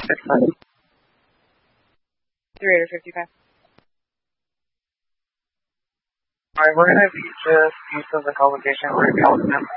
$355. Alright, we're gonna be just use of the convocation for California.